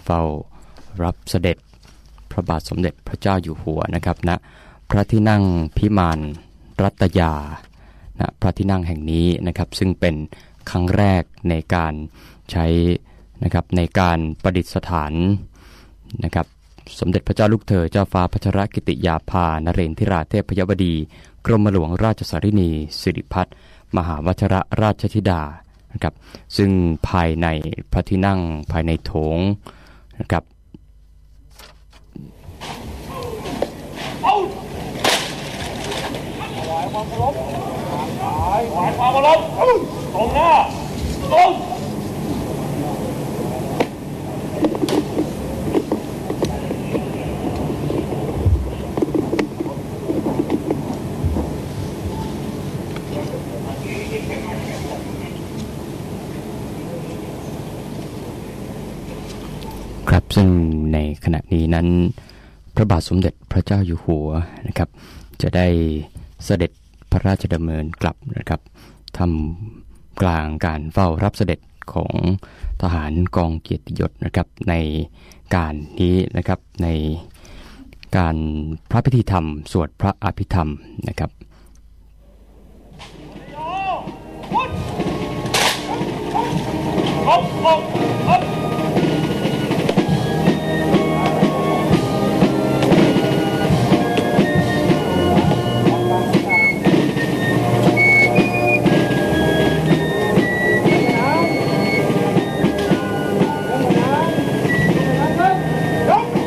เฝ้ารับเสด็จพระบาทสมเด็จพระเจ้าอยู่หัวนะครับณพระที่นั่งพิมานรัตยาณพระที่นั่งแห่งนี้นะครับซึ่งเป็นครั้งแรกในการใช้นะครับในการประดิษฐานนะครับสมเด็จพระเจ้าลูกเธอเจ้าฟ้าพัชรกิติยาภานเรนทิราเทพยวดีกรมหลวงราชสารินีสิริพัฒน์มหาวชรราชธิดานะครับซึ่งภายในพระที่นั่งภายในโถงนะครับความเคารพตรงหน้าตรงครับซึ่งในขณะนี้นั้นพระบาทสมเด็จพระเจ้าอยู่หัวนะครับจะได้เสด็จพระราชดำเนินกลับนะครับทำกลางการเฝ้ารับเสด็จของทหารกองเกียรติยศนะครับในการนี้นะครับในการพระพิธีธรรมสวดพระอภิธรรมนะครับครบ